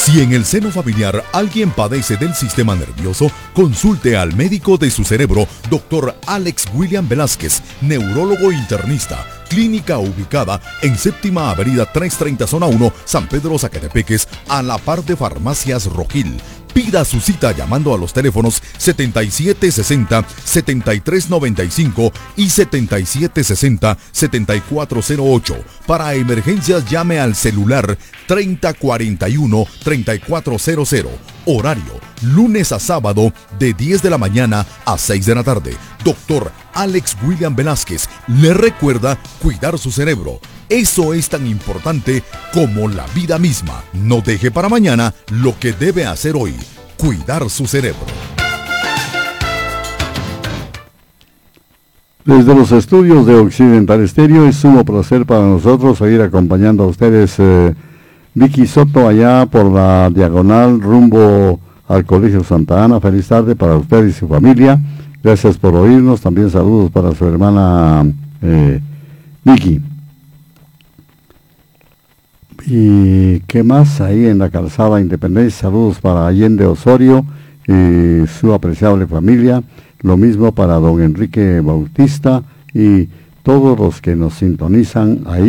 Si en el seno familiar alguien padece del sistema nervioso, consulte al médico de su cerebro, Dr. Alex William Velázquez, neurólogo internista. Clínica ubicada en Séptima Avenida 330 Zona 1, San Pedro Zacatepeques, a la par de Farmacias Rojil. Pida su cita llamando a los teléfonos 7760-7395 y 7760-7408. Para emergencias llame al celular 3041-3400. Horario, lunes a sábado de 10 de la mañana a 6 de la tarde. Doctor Alex William Velázquez le recuerda cuidar su cerebro. Eso es tan importante como la vida misma. No deje para mañana lo que debe hacer hoy. Cuidar su cerebro. Desde los estudios de Occidental Estéreo es sumo placer para nosotros seguir acompañando a ustedes. Vicky Soto allá por la diagonal rumbo al Colegio Santa Ana. Feliz tarde para usted y su familia. Gracias por oírnos. También saludos para su hermana Vicky. ¿Y qué más? Ahí en la calzada Independencia, saludos para Allende Osorio y su apreciable familia. Lo mismo para don Enrique Bautista y todos los que nos sintonizan ahí.